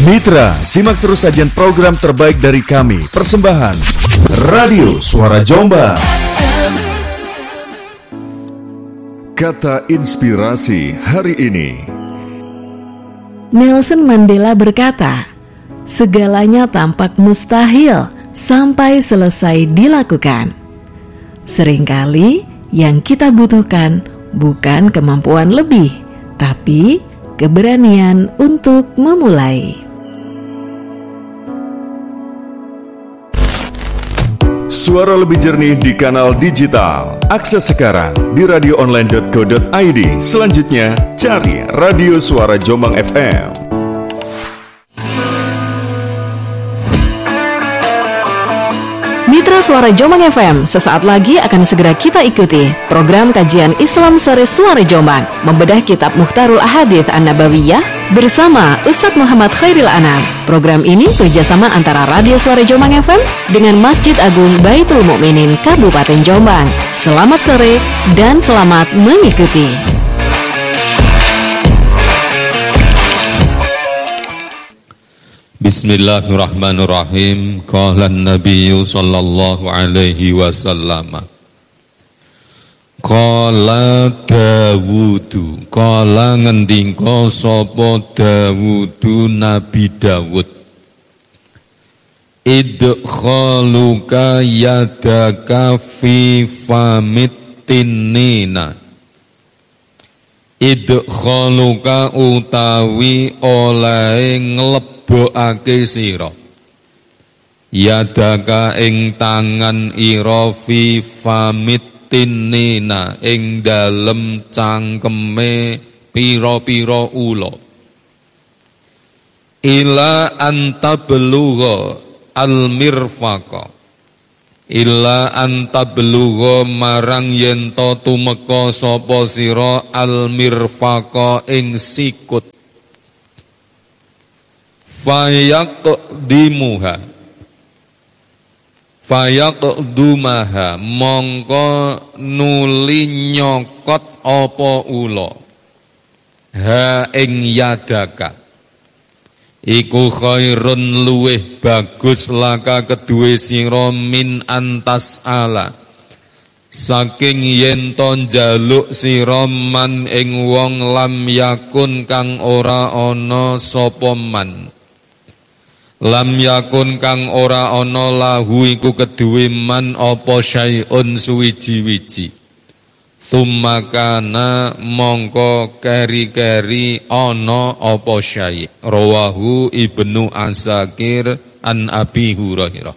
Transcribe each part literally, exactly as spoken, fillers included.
Mitra, simak terus sajian program terbaik dari kami. Persembahan Radio Suara Jombang. Kata inspirasi hari ini. Nelson Mandela berkata, segalanya tampak mustahil sampai selesai dilakukan. Seringkali yang kita butuhkan bukan kemampuan lebih, tapi keberanian untuk memulai. Suara lebih jernih di kanal digital. Akses sekarang di radio online dot co dot i d. Selanjutnya, cari Radio Suara Jombang F M. Mitra Suara Jombang F M, sesaat lagi akan segera kita ikuti program kajian Islam Sore Suara Jombang, membedah kitab Mukhtarul Ahadits An-Nabawiyah bersama Ustadz Muhammad Khairil Anam. Program ini kerjasama antara Radio Suara Jombang F M dengan Masjid Agung Baitul Mukminin Kabupaten Jombang. Selamat sore dan selamat mengikuti. Bismillahirrahmanirrahim. Qala an-nabiyyu sallallahu alaihi wasallam. Qala Dawudu. Qala ngendika sapa Dawudu Nabi Dawud. Idkhaluka yadaka fi famit tinina. Idkhaluka utawi oleh nglebokake sira yadaka ing tangan ira fi famittinina ing dalem cangkeme pira-pira ula ila antablugha almirfaqa illa antablugha marang yen to tumeka sapa sira almirfaqa ing sikut fayaqdimuha fayaqdumaha mongko nuli nyokot apa ula ha ing yadaka iku khairun luweh bagus laka kedue sira min antas ala saking yen to njaluk sira man ing wong lam yakun kang ora ana sapa man lam yakun kang ora ana lahu iku kedue man apa syai'un suwiji-wiji Tumakana mongko keri-keri ana apa syai' rawahu Ibnu Asakir an Abi Hurairah.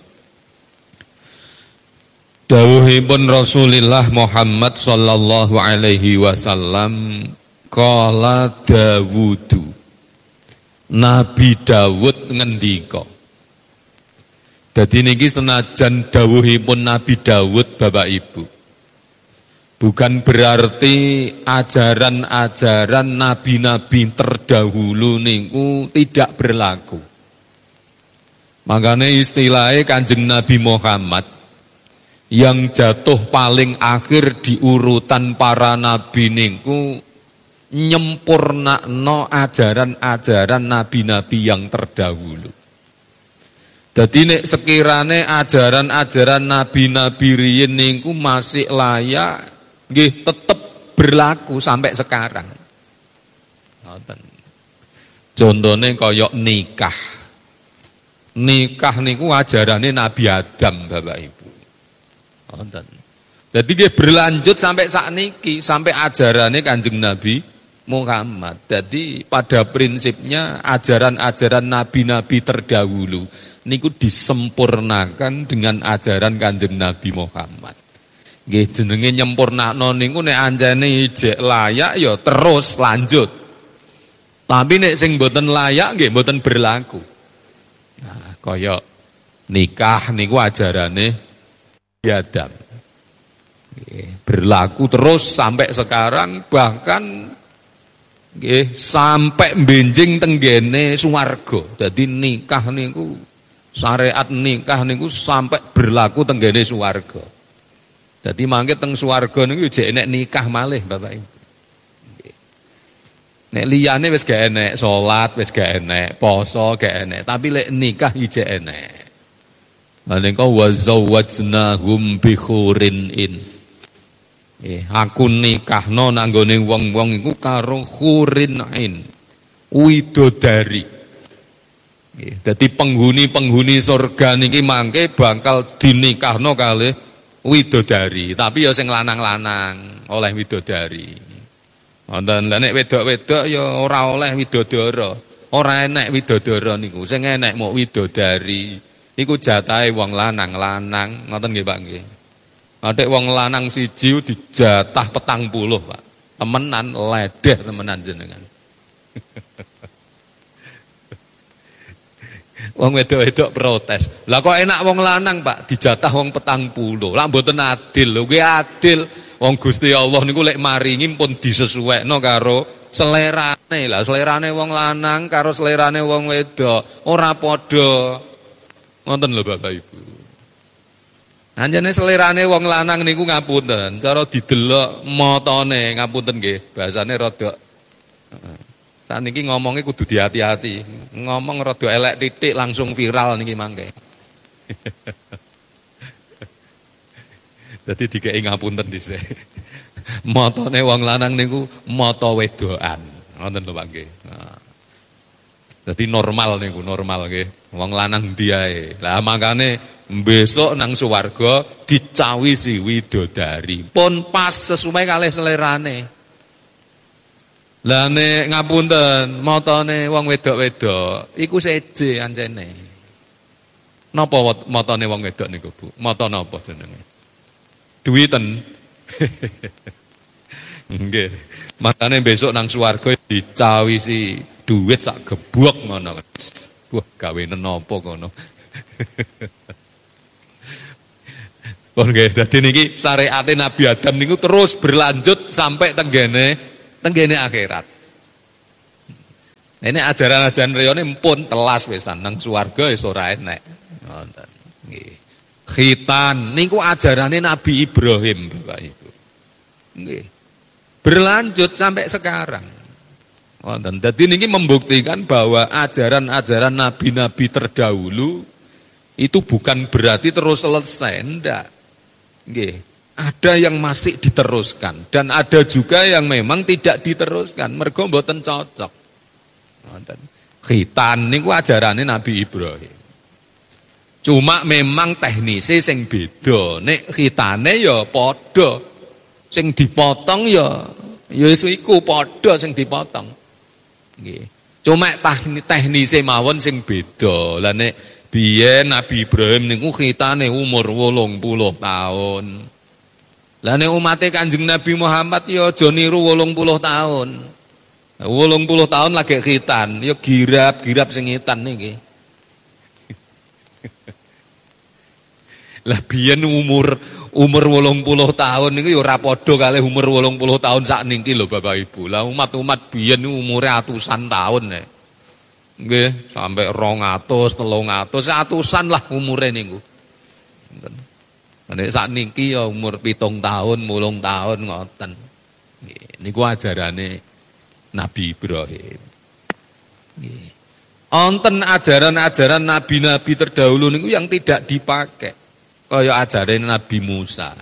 Dawuhipun Rasulullah Muhammad sallallahu alaihi wasallam qala Dawudu. Nabi Dawud ngendika. Dadi niki senajan dawuhipun Nabi Dawud Bapak Ibu, bukan berarti ajaran-ajaran nabi-nabi terdahulu niku tidak berlaku. Makanya istilahnya Kanjeng Nabi Muhammad yang jatuh paling akhir di urutan para nabi niku nyempurnakno ajaran-ajaran nabi-nabi yang terdahulu. Jadi nek sekirane ajaran-ajaran nabi-nabi riyin niku masih layak, nggih tetep berlaku sampai sekarang. Ngoten. Contone kaya nikah. Nikah niku ajarane Nabi Adam, Bapak Ibu. Ngoten. Dadi nggih berlanjut sampai sakniki, sampai ajarane Kanjeng Nabi Muhammad. Jadi pada prinsipnya ajaran-ajaran nabi-nabi terdahulu niku disempurnakan dengan ajaran Kanjeng Nabi Muhammad. Nggih jenenge nyempurnakno niku nek anjene ijek layak ya terus lanjut. Tapi nek sing mboten layak nggih mboten berlaku. Nah, kaya nikah niku ajarane Adam. Nggih, berlaku terus sampai sekarang, bahkan nggih sampai benjing tenggene swarga. Dadi nikah niku syariat nikah niku sampai berlaku tenggene swarga. Dadi mangke teng swarga niku jek enek nikah malih Bapak Ibu. Nek liyane wis gak enek, salat wis gak enek, poso gak enek, tapi lek nikah ijek enek. Menika wa zawwajnahum bi khurin in. Eh, aku nikahno nanggone wong-wong iku karo khurin in. Widodari. Eh, dadi penghuni-penghuni surga niki mangke bakal dinikahno kalih widodari, tapi ya sing lanang-lanang oleh widodari. Wonten nek wedok-wedok ya ora oleh widodara. Ora enek widodara niku. Sing enek mok widodari. Iku jatahe wong lanang-lanang. Ngoten nggih Pak nggih. Adek wong lanang siji dijatah petang puluh, Pak. Temenan ledeh temenan jenengan. Wong wedok-wedok protes. Lah kok enak wong lanang, Pak, dijatah wong petang puluh. Lah mboten adil lho, nggih adil. Wong Gusti Allah niku lek maringi pun disesuaikno karo selerane. Lah selerane wong lanang karo selerane wong wedok ora padha. Ngoten lho Bapak Ibu. Anjene selerane wong lanang niku ngapunten, cara didelok motone ngapunten nggih, bahasane rada sakniki ngomongnya kudu dihati-hati. Ngomong rada elek titik langsung viral niki mangke. Dadi dikeki ngapunten dhisik. Motone wong lanang niku mata wedokan. Ngoten lho Pak nggih. Nah. Dadi normal niku, normal nggih. Wong lanang ndi ae. Lah makane besok nang swarga dicawisi widodari. Pun pas sesuai kalih selerane. Lah nek ngapunten motone wong wedok-wedok iku seje ancene. Napa motone wong wedok niku, Bu? Mata napa jenenge? Duiten. Nggih. Makane besok nang swarga dicawisi duit sak gebok ngono. Wah, gawe napa kono. Pun nggih, dadi niki syariate Nabi Adam niku terus berlanjut sampai tenggene tenggene akhirat. Ini ajaran-ajaran riyane pun telas wisan nang swarga wis ora enek. Ngoten. Nggih. Khitan niku ajarane Nabi Ibrahim Bapak Ibu. Nggih. Berlanjut sampai sekarang. Wonten. Dadi niki membuktikan bahwa ajaran-ajaran nabi-nabi terdahulu itu bukan berarti terus selesai, ndak. Nggih. Ada yang masih diteruskan dan ada juga yang memang tidak diteruskan mergo mboten cocok. Wonten. Khitan niku ajarane Nabi Ibrahim. Cuma memang teknisnya sing beda. Nek khitane ya padha. Sing dipotong ya ya iku padha sing dipotong. Nggih. Cuma teknisnya mawon sing beda. Lah nek biyen Nabi Ibrahim niku khitane umur wolung puluh tahun. Lah nek umate Kanjeng Nabi Muhammad ya aja niru wolung puluh tahun. wolung puluh tahun lagi khitan, ya girap-girap sing khitan niki. Lah biyen umur umur wolung puluh tahun niku ya ora padha kalih umur wolung puluh tahun sakniki lho Bapak Ibu. Lah umat-umat biyen umure atusan tahun nek. Nggih, sampai rong atus, telung atus, atusan lah umure niku. Nek sakniki ya umur pitung tahun, wolung tahun ngoten. Nggih, niku ajarane Nabi Ibrahim. Nggih. Wonten ajaran-ajaran nabi-nabi terdahulu niku yang tidak dipakai. Kaya ajaran Nabi Musa.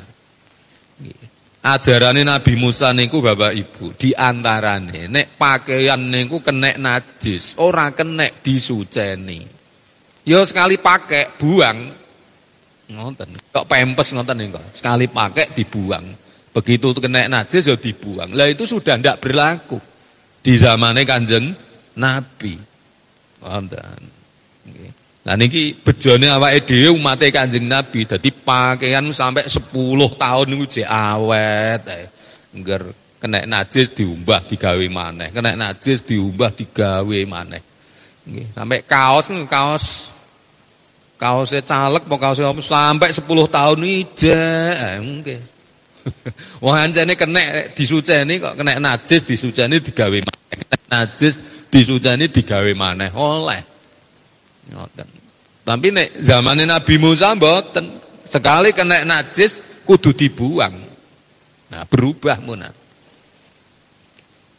Ajarane Nabi Musa niku Bapak Ibu, diantarane nek pakaian niku kenek najis, ora kenek disuceni. Ya sekali pakai buang. Ngoten. Kok pempes ngoten niku. Sekali pakai dibuang. Begitu kenek najis ya dibuang. Lah itu sudah ndak berlaku di zamane Kanjeng Nabi. Wonten. Nggih. Lah niki bejone awake dhewe umate Kanjeng Nabi dadi pakaian sampai sepuluh tahun niku jek awet ae. Engger kenek najis diumbah digawe maneh, kenek najis diumbah digawe maneh. Nggih, sampai kaos kaos kaose caleg apa kaose apa sampai sepuluh tahun ijek nggih. Wah ancene kenek disuceni kok kenek najis disuceni digawe maneh. Kenek najis disuceni digawe maneh oleh. Ngoten. Tapi nek zamane Nabi Musa mboten. Sekali kena najis kudu dibuang. Nah, berubah munah.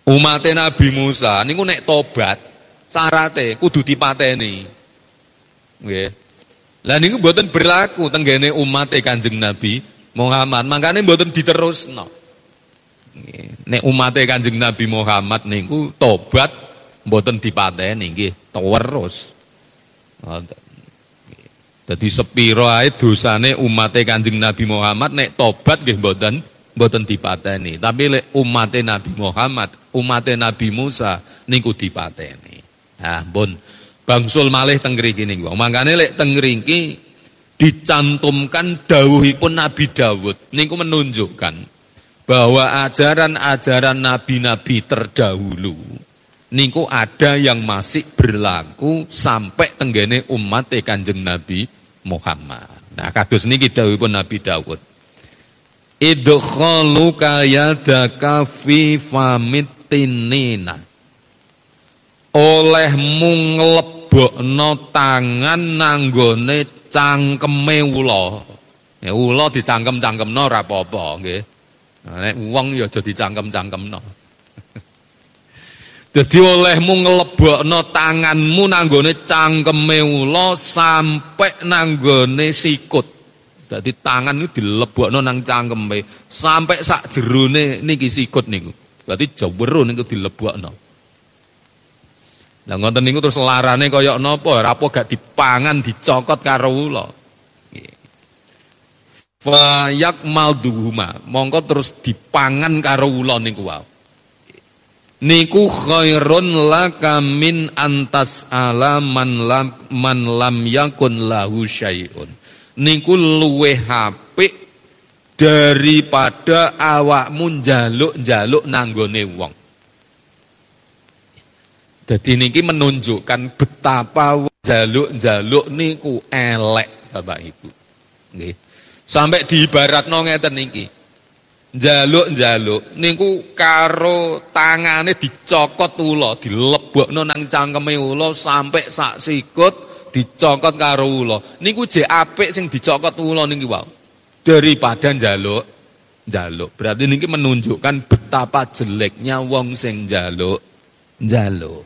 Umate Nabi Musa niku nek tobat carate kudu dipateni. Nggih. Lah niku mboten berlaku tenggene umate Kanjeng Nabi Muhammad, makane mboten diterusno. Nggih. Nek umate Kanjeng Nabi Muhammad niku tobat mboten dipateni nggih, terus. Ngoten. Dadi sepira ae dosane umate Kanjeng Nabi Muhammad nek tobat nggih mboten mboten dipateni. Tapi lek umate Nabi Muhammad, umate Nabi Musa niku dipateni. Nah, pun bangsul malih teng mriki niku. Mangkane lek teng mriki dicantumkan dawuhipun Nabi Daud niku menunjukkan bahwa ajaran-ajaran nabi-nabi terdahulu niku ada yang masih berlaku sampai tenggene umat Kanjeng Nabi Muhammad. Nah, kados niki dawuhipun Nabi Daud. Idkhalu kayadaka fi famitinina. Olehmu nglebokno tangan nanggone cangkeme ula. Ya ula dicangkem-cangkemno ora apa-apa nggih. Nek wong ya aja dicangkem-cangkemno. Jadi olehmu ngelebokno tanganmu nanggone cangkeme ula sampai nanggone sikut. Jadi tangan itu dilebokno nang cangkeme sampai sak jerone niki sikut niku. Berarti jawero niku dilebokno. Lah ngoten niku terus larane kaya napa? Rapo gak dipangan dicokot karo ula. Nggih. Fa yakmalduhuma. Mongko terus dipangan karo ula niku wae. Niku khairun laka min antas ala man lam, man lam yakun lahu syai'un. Niku luweh apik daripada awakmu njaluk-njaluk nanggone wong. Dadi niki menunjukkan betapa njaluk-njaluk niku elek Bapak Ibu. Nggih. Sampai diibaratno ngeten niki. Njaluk-njaluk niku karo tangane dicokot ula, dilebokno nang cangkeme ula sampai sak sikut dicokot karo ula. Niku jek apik sing dicokot ula niki wae. Daripada njaluk, njaluk. Berarti niki menunjukkan betapa jeleknya wong sing njaluk, njaluk.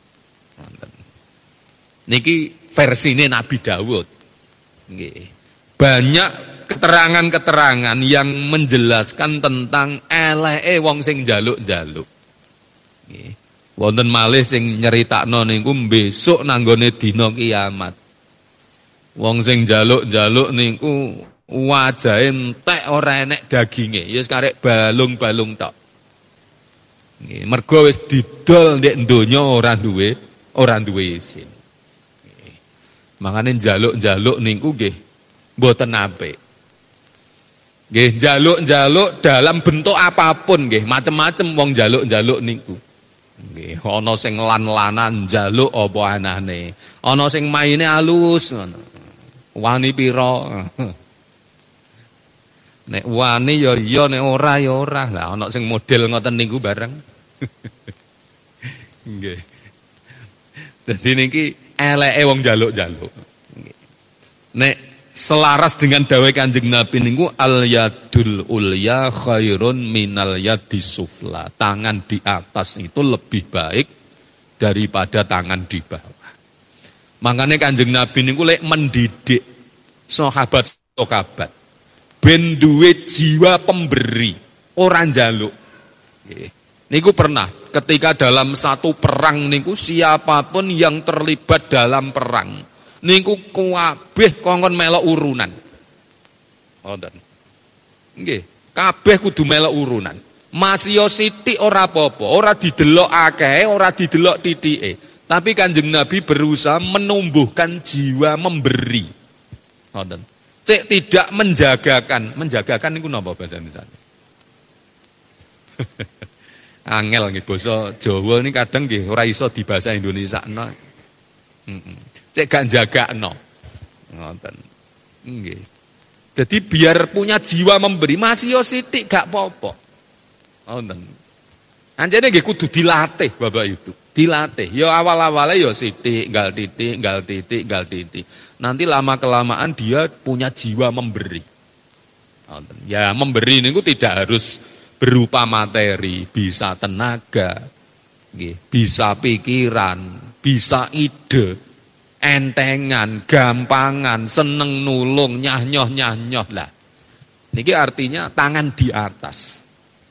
Niki versine Nabi Daud. Nggih. Banyak keterangan-keterangan yang menjelaskan tentang eleke wong sing njaluk-njaluk. Nggih. Wonten malih sing nyeritakno niku besok nanggone dina kiamat. Wong sing njaluk-njaluk niku wajahe entek ora enek daginge, ya wis karek balung-balung tok. Nggih, mergo wis didol ndek donya ora duwe, ora duwe isin. Nggih. Makane njaluk-njaluk niku nggih mboten apik. Nggih, njaluk-njaluk dalam bentuk apapun nggih, macem-macem wong njaluk-njaluk niku. Nggih, ana sing lan-lanan njaluk apa anane. Ana sing maine alus ngono. Wani pira? Nek wani ya iya, nek ora ya ora. Lah ana sing model ngoten niku bareng. Nggih. Dadi niki eleke wong njaluk-njaluk. Nggih. Nek selaras dengan dawuh Kanjeng Nabi niku al yadul ulya khairun minal yadis sufla. Tangan di atas itu lebih baik daripada tangan di bawah. Makanya Kanjeng Nabi niku lek mendidik sahabat-sahabat ben duwe jiwa pemberi, ora njaluk. Nggih. Niku pernah ketika dalam satu perang niku siapapun yang terlibat dalam perang niku kabeh kongkon melok urunan. Ngoten. Nggih, kabeh kudu melok urunan. Masih yo sithik ora apa-apa, ora didelok akeh, ora didelok titike. Tapi Kanjeng Nabi berusaha menumbuhkan jiwa memberi. Ngoten. Cek tidak menjagakan, menjagakan niku napa bahasa Indonesia? Angel nggih basa Jawa ini kadang nggih ora iso di bahasa Indonesiakno. Heeh. Cek gak jagakno. Ngoten. Nggih. Jadi biar punya jiwa memberi, masih yo sithik gak apa-apa. Ngoten. Anjene nggih kudu dilatih Bapak Ibu. Dilatih. Ya awal-awalnya ya sithik, gal titik, gal titik, gal titik. Nanti lama-kelamaan dia punya jiwa memberi. Ngoten. Ya memberi niku tidak harus berupa materi, bisa tenaga, bisa pikiran, bisa ide, entengan, gampangan, seneng nulung, nyah-nyoh-nyah-nyoh lah. Niki artinya tangan di atas.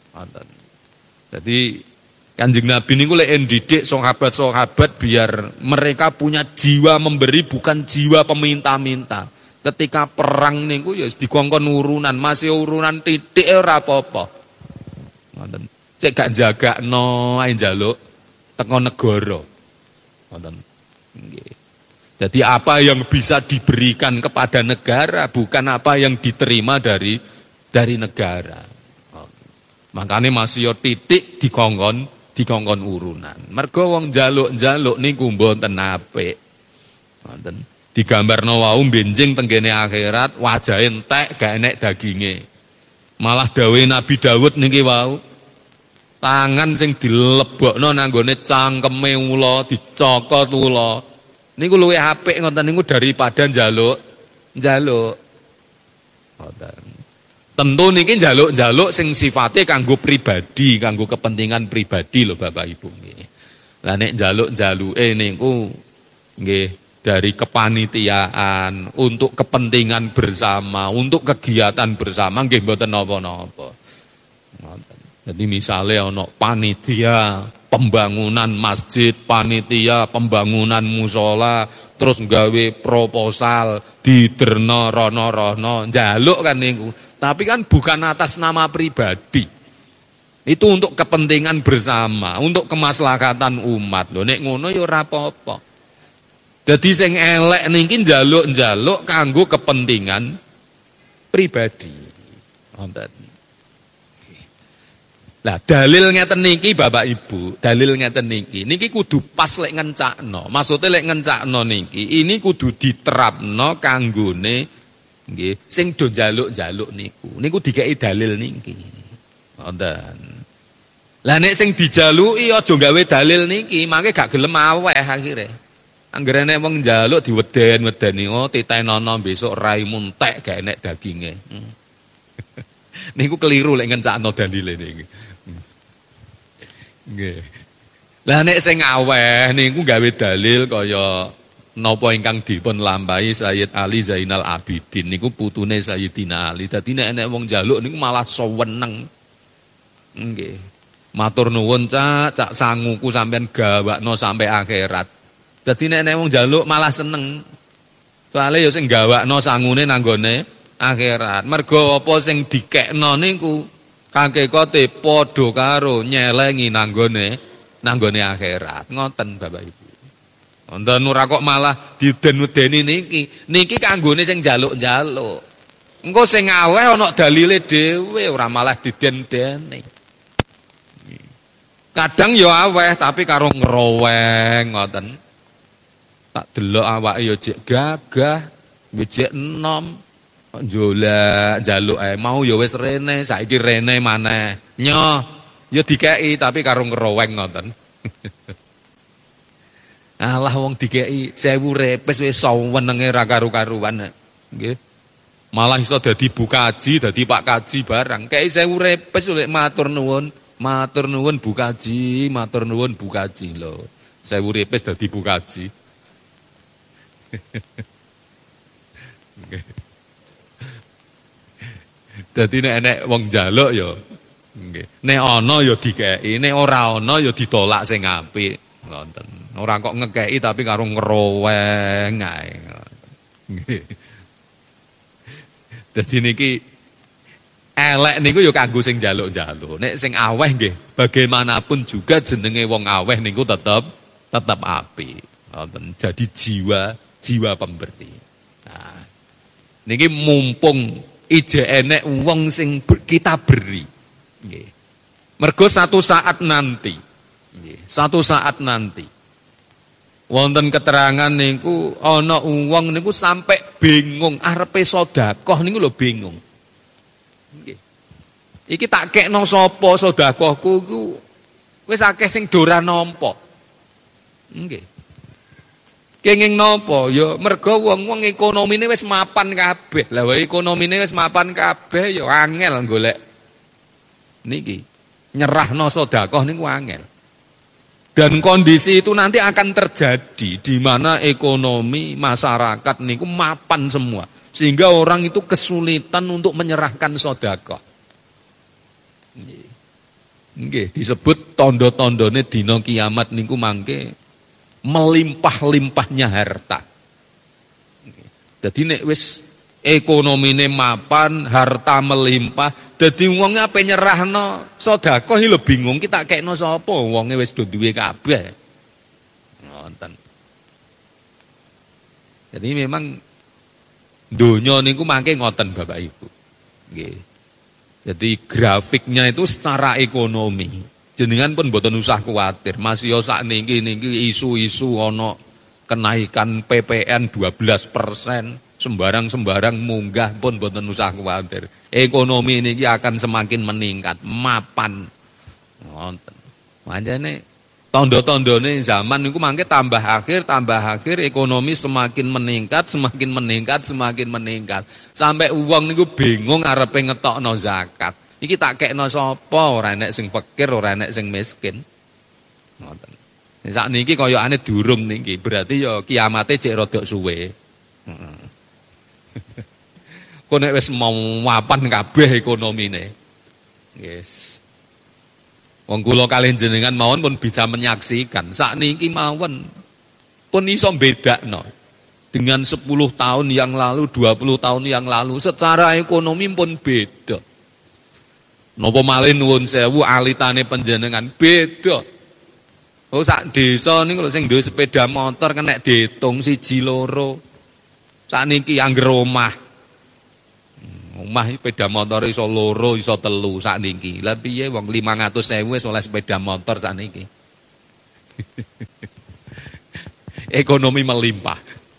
Jadi Kanjeng Nabi niku lek ndidik sahabat-sahabat biar mereka punya jiwa memberi bukan jiwa peminta-minta. Ketika perang niku ya dikongkon urunan, masih urunan titik ora apa-apa. Ngoten. Cek gak jagakno ae njaluk teko negara. Ngoten. Nggih. Jadi apa yang bisa diberikan kepada negara bukan apa yang diterima dari dari negara. Makanya masih yo titik dikongkon dikongkon urunan. Mergo wong njaluk-njaluk niku mboten apik. Ngoten. Digambarno wau benjing tenggene akhirat, wajahe entek gak enek daginge. Malah dawuhe Nabi Daud niki wau, tangan sing dilebokno nanggone cangkeme ula, dicokot ula. Niku luwih apik ngoten niku daripada njaluk njaluk. Ngoten. Tentu niki njaluk-njaluk sing sifate kanggo pribadi, kanggo kepentingan pribadi lho Bapak Ibu nggih. Lah nek njaluk-njaluke niku nggih dari kepanitiaan, untuk kepentingan bersama, untuk kegiatan bersama nggih mboten napa-napa. Jadi misalnya ana panitia pembangunan masjid, panitia pembangunan musola, terus nggawe proposal diderno rono-rono, njaluk kan niku. Tapi kan bukan atas nama pribadi. Itu untuk kepentingan bersama, untuk kemaslahatan umat. Lho nek ngono ya ora apa-apa. Jadi sing elek niki njaluk-njaluk kanggo kepentingan pribadi. Wonten. Lah dalil ngeten niki Bapak Ibu, dalil ngeten niki, niki kudu pas lek ngencakno. Maksude lek ngencakno niki, ini kudu diterapno kanggone nggih sing do njaluk-njaluk niku. Niku dikeki dalil niki. Wonten. Lah nek sing dijaluki aja gawe dalil niki, mangke gak gelem aweh akhire. Anggerane wong njaluk diweden-wedeni, oh titenono besok raimu entek gak enek daginge. Hmm. Niku keliru lek ngencakno dalile niki. Nggih. Lah nek sing aweh niku gawe dalil kaya napa ingkang dipun lampahi Sayyid Ali Zainal Abidin niku putune Sayyidina Ali. Dadi nek enek wong njaluk niku malah seweneng. Nggih. Matur nuwun Cak, Cak sanguku sampean gawakno sampai akhirat. Dadi nek nek wong njaluk malah seneng. Soale ya sing gawakno sangune nanggone akhirat. Mergo apa sing dikekno niku kakekate padha karo nyelengi nanggone nanggone akhirat. Ngoten Bapak Ibu. Wonten ora kok malah diden-wedeni niki. Niki kanggone sing njaluk-njaluk. Engko sing aweh ana dalile dhewe ora malah diden-deni. Kadang ya aweh tapi karo ngroweng ngoten. Tak delok awake ya jek gagah, jek enom, njolak njaluk ae mau ya wis rene, saiki rene maneh. Nyoh, ya dikeki tapi karo ngroweng ngoten. Alah wong dikeki sewu repes wis sawenenge ra karu-karuan. Nggih. Malah iso dadi Bu Kaji, dadi Pak Kaji barang. Kei sewu repes lek matur nuwun, matur nuwun Bu Kaji, matur nuwun Bu Kaji lho. Sewu repes dadi Bu Kaji. Dadi nek enek wong njaluk ya nggih. Nek ana ya dikeki, nek ora ana ya ditolak sing apik. Ngoten. Ora kok ngekeki tapi karo ngroweng ae. Nggih. Dadi niki elek niku ya kanggo sing njaluk-njaluk. Nek sing aweh nggih, bagaimanapun juga jenenge wong aweh niku tetep tetep apik. Ngoten. Jadi jiwa jiwa pemberi. Nah, niki mumpung ije enek wong sing kita beri. Nggih. Mergo satu saat nanti, nggih, satu saat nanti. Wonten keterangan niku ana wong niku sampai bingung arepe sedekah niku lho bingung. Nggih. Iki tak kekno sapa sedekahku iku wis akeh sing dora nampa. Nggih. Kenging napa ya mergo wong-wong ekonomine wis mapan kabeh. Lah wae ekonomine wis mapan kabeh ya angel golek Niki nyerahno sedekah niku angel. Dan kondisi itu nanti akan terjadi di mana ekonomi masyarakat niku mapan semua, sehingga orang itu kesulitan untuk menyerahkan sedekah. Nggih, disebut tondo-tondone dina kiamat niku mangke melimpah-limpahnya harta. Jadi nek wis ekonomine mapan, harta melimpah, dadi wong ape nyerahno sedekah lho bingung kita kekno sapa, wonge wis do duwe kabeh. Ngoten. Jadi memang donya niku mangke ngoten Bapak Ibu. Nggih. Jadi grafiknya itu secara ekonomi. Jenengan pun mboten usah kuwatir, masih yo sakniki niki isu-isu ana kenaikan P P N dua belas persen. Sembarang-sembarang munggah pun mboten usah kuwatir. Ekonomi ini akan semakin meningkat, mapan. Ngoten. Pancene tondo-tondone zaman niku mangke tambah akhir, tambah akhir ekonomi semakin meningkat, semakin meningkat, semakin meningkat. Sampai uang niku bingung arepe ngetokno zakat. Iki tak kekno sapa, ora enek sing fakir, ora enek sing miskin. Ngoten. Sakniki kayakane durung niki, berarti ya kiamate cek rada suwe. Heeh. Kok nek wis mau mapan kabeh ekonomine. Yes. Wong kula kalih jenengan mawon pun bisa menyaksikan sakniki mawon pun iso bedakno. Dengan sepuluh tahun yang lalu, dua puluh tahun yang lalu secara ekonomi pun beda. Napa malih nuwun sewu alitane panjenengan beda. Oh sak desa niku lho sing duwe sepeda motor kena diitung siji loro. Sakniki angger omah. Omah sepeda motor iso loro, iso telu sakniki. Lah piye wong lima ratus ribu wis oleh sepeda motor sakniki. Ekonomi melimpah.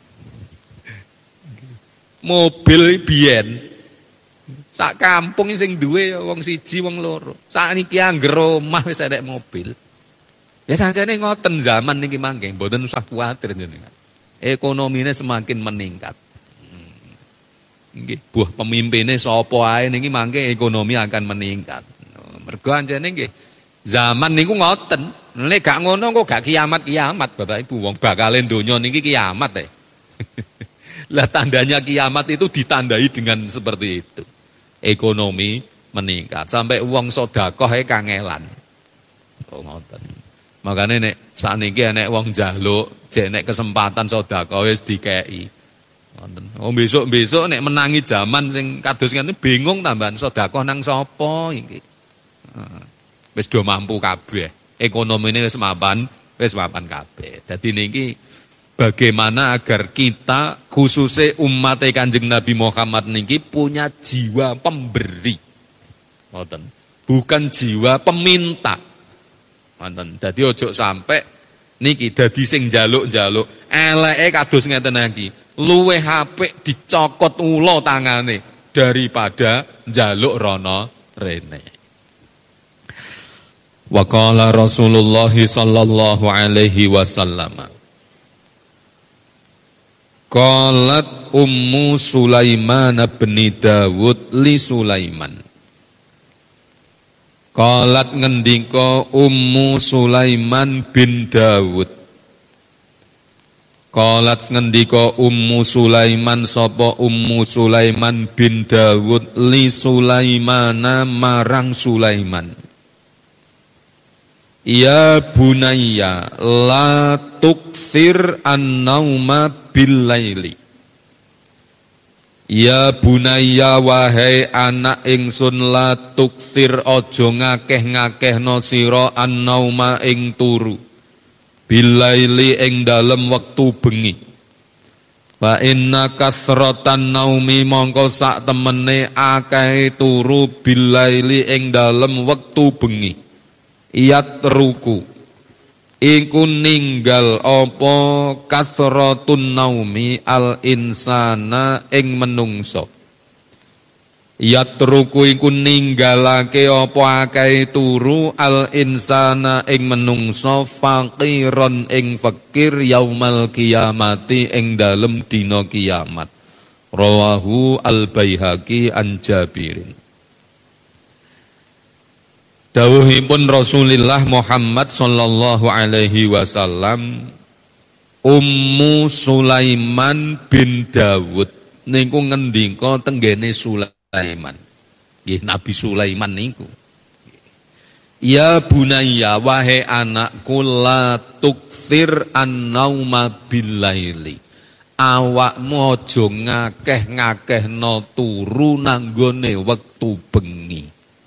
Mobil biyen sak kampung sing duwe wong siji wong loro. Sakniki angger omah wis enek mobil. Ya sancene ngoten zaman niki mangke, mboten usah kuwatir jenengan. Ekonomine semakin meningkat. Nggih, buah pemimpine sapa ae niki mangke ekonomi akan meningkat. Mergo anjene nggih zaman niku ngoten. Nek gak ngono kok gak kiamat-kiamat Bapak Ibu. Wong bakale donya niki kiamat e. Lah tandanya kiamat itu ditandai dengan seperti itu. Ekonomi meningkat sampai uang sedekah e kangelan. Oh ngoten. Makane nek sakniki nek wong njaluk jek nek kesempatan sedekah wis dikeki. Wonten. Oh besok-besok nek menangi zaman sing kados ngene bingung tambahan sedekah nang sapa iki. Heeh. Wis do mampu kabeh. Ekonomine wis mapan, wis mapan kabeh. Dadi niki bagaimana agar kita khususnya umat Kanjeng Nabi Muhammad niki punya jiwa pemberi. Wonten. Bukan jiwa peminta. Wonten. Dadi ojo sampai niki dadi sing njaluk-njaluk eleke kados ngeten iki. Luwih apik dicokot ula tangane daripada njaluk rono rene. Wa qala Rasulullah sallallahu alaihi wasallam. Qalat Ummu Sulaiman bin Dawud li Sulaiman. Qalat ngendika Ummu Sulaiman bin Dawud. Qalat ngendika Ummu Sulaiman sapa Ummu Sulaiman bin Dawud li Sulaimana marang Sulaiman. Ya bunayya la tukthir an-nauma bil-laili. Ya bunayya wahai anak ingsun la tukthir aja ngakeh-ngakehno sira an-nauma ing turu. Bilaili ing dalem wektu bengi. Wa inna kasratan naumi mongko sak temene akeh turu bilaili ing dalem wektu bengi. Iyat ruku. Iku ninggal apa kasratun naumi al insana ing menungso. Yatruku iku ninggalake apa akeh turu al insana ing menungso faqiron ing fakir yaumal kiamati ing dalem dina kiamat. Rawahu al Baihaqi an Jabirin. Dawuhipun Rasulullah Muhammad sallallahu alaihi wasallam, Ummu Sulaiman bin Dawud niku ngendika tenggene Sulaiman. Nggih, Nabi Sulaiman niku. Ya bunayya, wahai anakku, la tukthir an-nauma bil-laili. Awakmu aja ngakeh-ngakehno turu nanggone wektu bengi.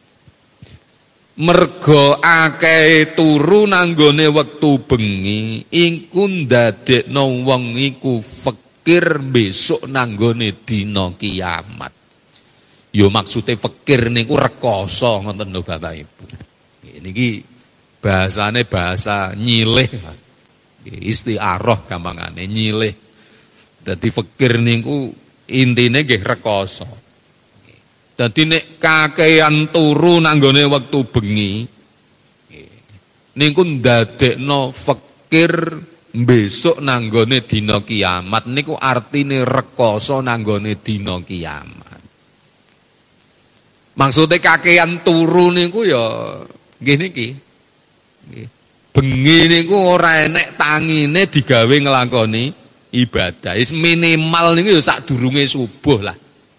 Mergo akeh turu nanggone wektu bengi iku ndadekno wong iku fakir besok nanggone dina kiamat. Yo maksude fakir niku rekoso ngoten lho Bapak Ibu. Niki bahasane bahasa nyilih. Isti'arah gampangane nyilih. Dadi fakir niku intine nggih rekoso. Dadi nek kakean turu nanggone wektu bengi niku ndadekno fakir besok nanggone dina kiamat niku artine rekoso nanggone dina kiamat. Maksude kakean turu niku ya nggih niki. Nggih. Bengi niku ora enek tangine digawe nglakoni ibadah. Wis minimal niku ya sadurunge subuh lah.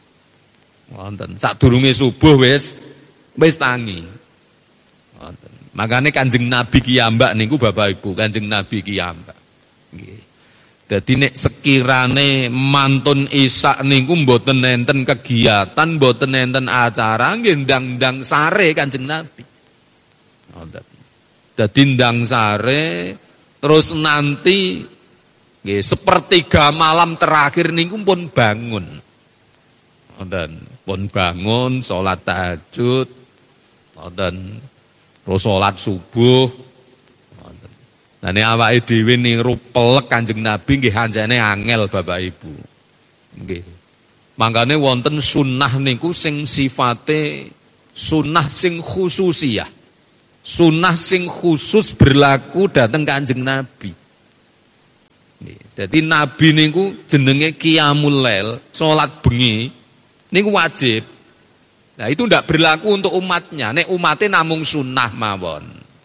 Wonten sadurunge subuh wis wis tangi. Wonten. Makane Kanjeng Nabi kiyambak niku Bapak Ibu, Kanjeng Nabi kiyambak. Nggih. Dadi nek sekirane mantun isak niku mboten enten kegiatan, mboten enten acara, nggih ndang-ndang sare Kanjeng Nabi. Wonten. Dadi ndang sare terus nanti nggih sepertiga malam terakhir niku pun bangun. Wonten. Pun bangun, sholat tahajud, wonten, terus sholat subuh, wonten. Nah ini awake dhewe niru pelek Kanjeng Nabi nggih anjene angel Bapak Ibu. Nggih. Mangkane wonten sunnah niku sing sifate sunnah sing khususiyah. Sunnah sing khusus berlaku dateng Kanjeng Nabi. Nggih. Dadi Nabi niku jenenge qiyamul lail, sholat bengi. Niku wajib. Nah itu tidak berlaku untuk umatnya. Nek umatnya namung sunnah mawon.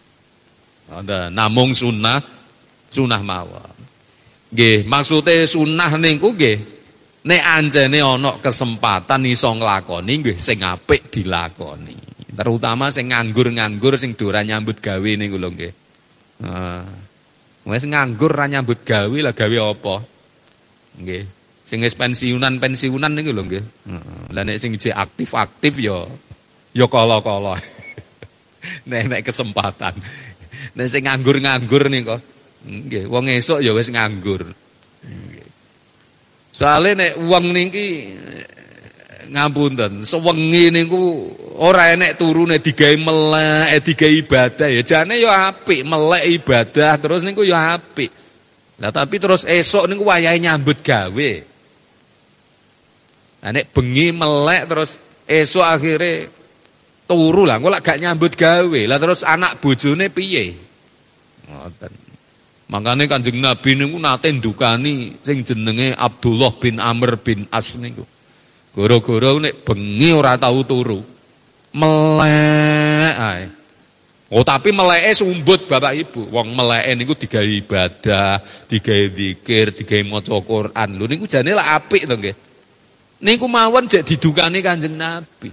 Ada namung sunnah, sunnah mawon. Nggih, maksudnya sunnah niku nggih. Nek anjene ana kesempatan iso nglakoni nggih sing apik dilakoni. Terutama sing nganggur-nganggur sing ora nyambut gawe niku lho nggih. Nah, wis nganggur ra nyambut gawe lah gawe apa? Nggih. Sing wis pensiunan-pensiunan niku lho nggih. Heeh. Lah nek sing jek aktif-aktif ya ya kala-kala. Nek nek kesempatan. Nek sing nganggur-nganggur niku nggih, wong esuk ya wis nganggur. Nggih. Soale nek wong niki ngapunten, sewengi niku ora enek turune digawe melek, digawe ibadah ya jane ya apik, melek ibadah terus niku ya apik. Lah tapi terus esuk niku wayahe nyambut gawe. Nah, nek bengi melek terus esok akhirnya turu lah, kok gak nyambut gawe. Lah terus anak bojone piye? Ngoten. Makane Kanjeng Nabi niku nate ndukani sing jenenge Abdullah bin Amr bin As niku. Gara-gara nek bengi ora tau turu. Melek ae. Oh tapi meleke sumbut Bapak Ibu. Wong meleke niku digawe ibadah, digawe zikir, digawe maca Quran. Lho niku jane lak apik to nggih. Niku mawon jek didukani Kanjeng Nabi.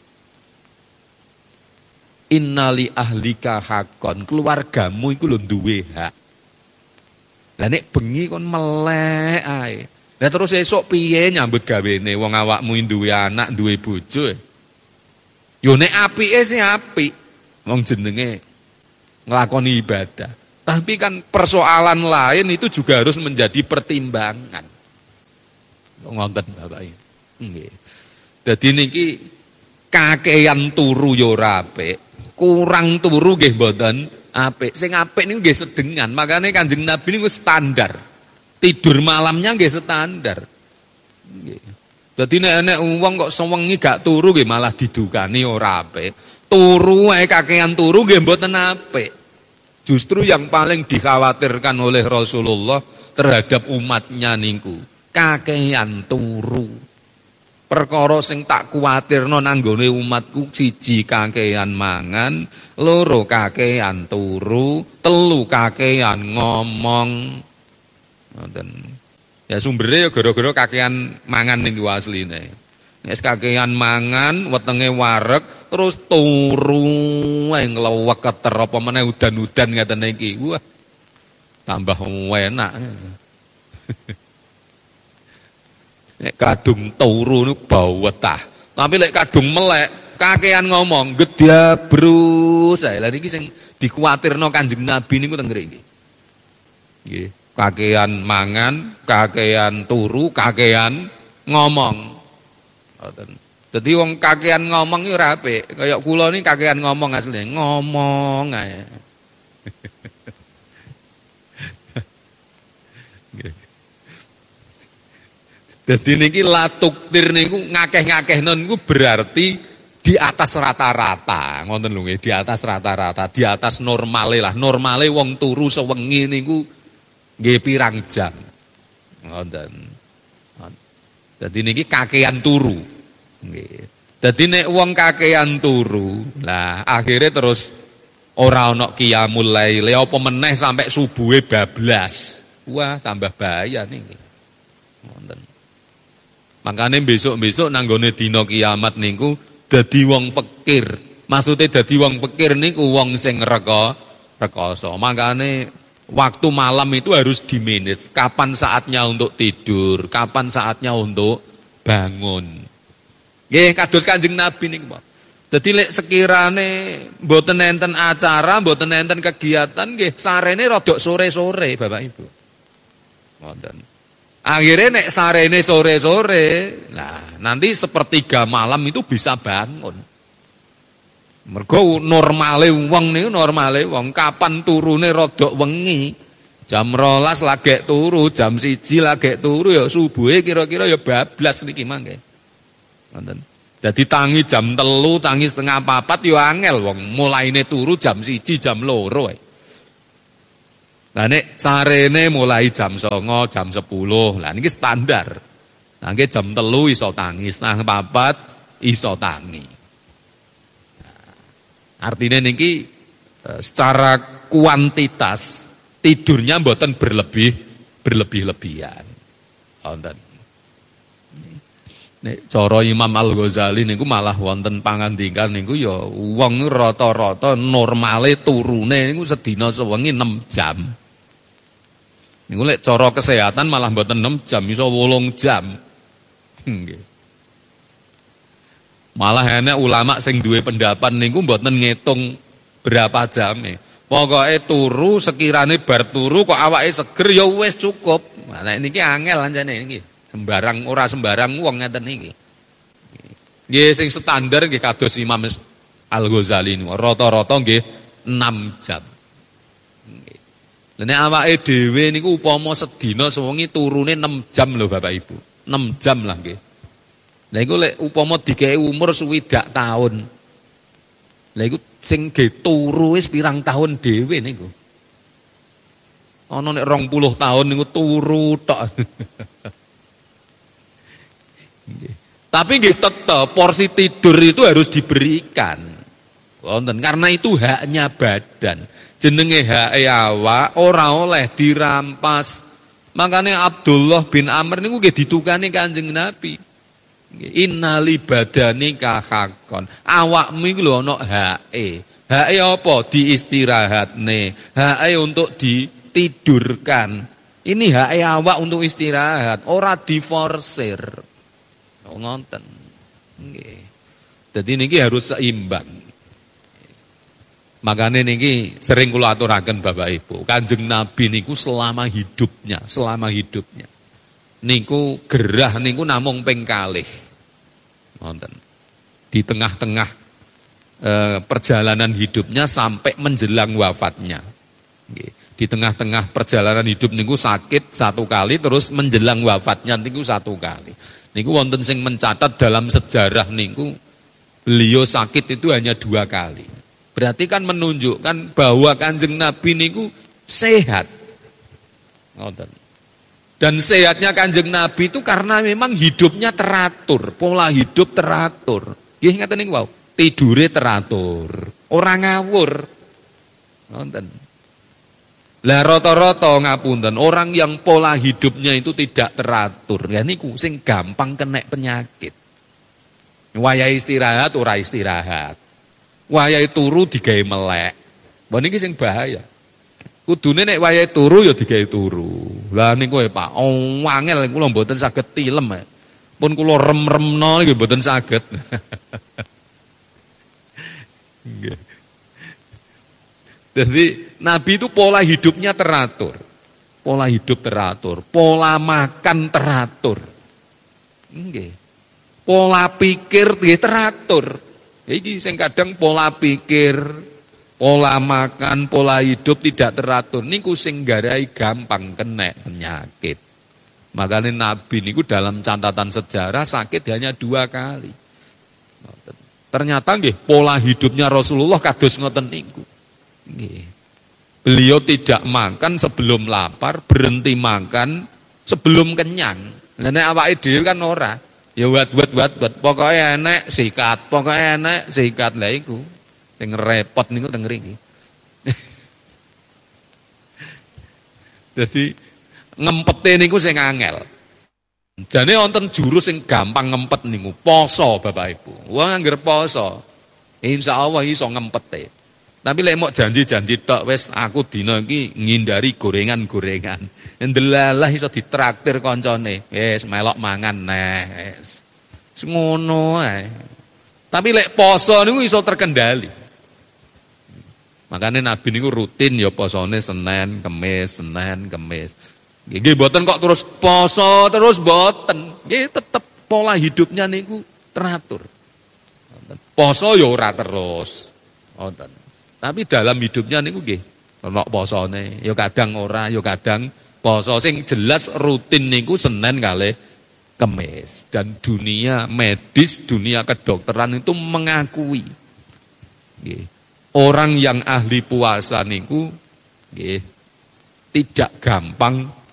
Innali ahlika hakon, keluargamu iku lho duwe hak. Lah nek bengi kon melek ae. Lah terus esuk piye nyambut gawene wong awakmu duwe anak, duwe bojo. Yo nek apike sing apik, wong jenenge nglakoni ibadah. Tapi kan persoalan lain itu juga harus menjadi pertimbangan. Ngoten Bapak Ibu. Nggih. Dadi niki kakean turu ya ora apik, kurang turu nggih mboten apik. Sing apik niku nggih sedengan. Makane Kanjeng Nabi niku standar. Tidur malamnya nggih standar. Nggih. Dadi nek enek wong kok sewengi gak turu nggih malah didukani ora apik. Turu ae kakean turu nggih mboten apik. Justru yang paling dikhawatirkan oleh Rasulullah terhadap umatnya niku kakean turu. Perkara sing tak kuwatirno nanggone umatku siji kakean mangan, loro kakean turu, telu kakean ngomong. Ngoten. Ya sumbere ya gara-gara kakean mangan niku asline. Nek kakean mangan, wetenge wareg, terus turu ae nglewek keter apa meneh udan-udan ngaten iki. Wah. Tambah enak. Nek kadung turu niku bawetah. Tapi lek kadung melek, kakean ngomong gedyabrus ae. Lah niki sing dikuwatirno Kanjeng Nabi niku teng ngriki. Nggih, kakean mangan, kakean turu, kakean ngomong. Ngoten. Dadi wong kakean ngomong iki ora apik. Kaya kula niki kakean ngomong asline, ngomong ae. Dadi niki latuktir niku ngakeh-ngakehno niku berarti di atas rata-rata, ngoten lho nggih, di atas rata-rata, di atas normale lah. Normale wong turu sewengi niku nggih pirang jam. Ngoten. Dadi niki kakean turu. Nggih. Dadi nek wong kakean turu, lah akhirnya terus ora ana qiyamul lail, apa meneh sampai subuhe bablas. Wah, tambah bahaya niki. Ngoten. Makanya besok-besok nanggone dina kiamat niku dadi wong fakir. Maksudnya dadi wong fakir niku wong sing reka rekoso. Makanya waktu malam itu harus di-manage. Kapan saatnya untuk tidur, kapan saatnya untuk bangun. Nggih kados Kanjeng Nabi niku, Pak. Dadi lek sekirane mboten enten acara, mboten enten kegiatan nggih sarene rada sore-sore, Bapak Ibu. Ngoten. Akhirnya nek sarene sore-sore, nah nanti sepertiga malam itu bisa bangun. Mergo normale wong niku normale wong kapan turune rada wengi. Jam rolas lagek turu, jam siji lagek turu ya subuhe kira-kira ya bablas niki mangke. Ngoten. Dadi tangi jam telu, tangi setengah papat ya angel wong mulaine turu jam siji, jam loro ae. Lah nek sarene mulai jam songo, jam sepuluh, lah niki standar. Nah nggih jam telu iso tangi, setengah papat iso tangi. Nah, artinya niki secara kuantitas tidurnya mboten berlebih berlebih-lebihan. Wonten. Nek cara Imam Al-Ghazali niku malah wonten pangandikan niku ya wong rata-rata normale turune niku sedina sewengi enam jam. Niku lek cara kesehatan malah mboten enam jam, iso wolung jam. Nggih. Malah enek ulama sing duwe pendapat niku mboten ngitung berapa jame. Pokoke turu sekirane bar turu kok awake seger ya wis cukup. Nah nek niki angel anjane niki. Sembarang ora sembarang wong ngeten niki. Nggih sing standar nggih kados Imam Al-Ghazali niku rata-rata nggih enam jam. Lah nek awake dhewe niku upama sedina sewengi turune enam jam lho Bapak Ibu. enam jam lah nggih. Lah iku lek upama dikeki umur swidak taun. Lah iku sing nggih turu wis pirang tahun dhewe niku. Ana nek rong puluh tahun niku turu tok. Tapi nggih tetep porsi tidur itu harus diberikan. Wonten karena itu haknya badan. Jenenge hak awak ora oleh dirampas. Makanya Abdullah bin Amr niku nggih ditukani Kanjeng Nabi. Innali badanika hakon. Awakmu iku lho ana hake. Hake apa? Diistirahatne. Hake untuk ditidurkan. Ini hake awak untuk istirahat, ora diforsir. Oh, ngoten. Nggih. Dadi niki harus seimbang. Makanya niki sering kula aturaken Bapak Ibu, Kanjeng Nabi niku selama hidupnya, selama hidupnya niku gerah niku namung ping kalih. Ngoten. Di tengah-tengah e, perjalanan hidupnya sampai menjelang wafatnya. Nggih. Di tengah-tengah perjalanan hidup niku sakit satu kali, terus menjelang wafatnya niku satu kali. Niku wonten sing mencatat dalam sejarah niku beliau sakit itu hanya dua kali. Berarti kan menunjukkan bahwa Kanjeng Nabi niku sehat. Ngoten. Dan sehatnya Kanjeng Nabi itu karena memang hidupnya teratur, pola hidup teratur. Nggih ngaten niku wau, tidure teratur, ora ngawur. Ngoten. Lah rata-rata ngapunten, orang yang pola hidupnya itu tidak teratur, ya niku sing gampang kena penyakit. Wayahe istirahat ora istirahat. Wayahe turu digawe melek. Mbah niki sing bahaya. Kudune nek wayahe turu ya digawe turu. Lah niku e Pak, oh, angel kula mboten saged tilem. Pun kula rem-remno nggih mboten saged. Nggih. Jadi Nabi itu pola hidupnya teratur. Pola hidup teratur, pola makan teratur. Nggih. Pola pikir nggih teratur. Iki sing kadang pola pikir, pola makan, pola hidup tidak teratur niku sing nggarai gampang kena penyakit. Makanya Nabi niku dalam catatan sejarah sakit hanya dua kali. Ternyata nggih pola hidupnya Rasulullah kados ngoten niku. Nggih. Beliau tidak makan sebelum lapar, berhenti makan sebelum kenyang. Lah nek awake dhewe kan ora. Ya wat wat wat wat pokoke enek sikat, pokoke enek sikat. Lah iku sing repot niku teng mriki. Dadi ngempete niku sing angel. Jane wonten juru sing gampang ngempet niku, poso Bapak Ibu. Wong angger poso, insyaallah iso ngempete. Tapi lek mok janji-janji tok wis aku dina iki ngindari gorengan-gorengan. Ndelalah iso ditraktir kancane. Wis melok mangan neh. Wis ngono ae. Tapi lek poso niku iso terkendali. Makanya Nabi niku rutin ya posone Senin, Kamis, Senin, Kamis. Nggih mboten kok terus poso terus mboten. Nggih tetep pola hidupnya niku teratur. Poso ya ora terus. Wonten. Tapi dalam hidupnya niku nggih ana posone, ya kadang ora, ya kadang poso. Sing jelas rutin niku Senin kalih Kamis. Dan dunia medis, dunia kedokteran itu mengakui nggih, orang yang ahli puasa niku nggih tidak gampang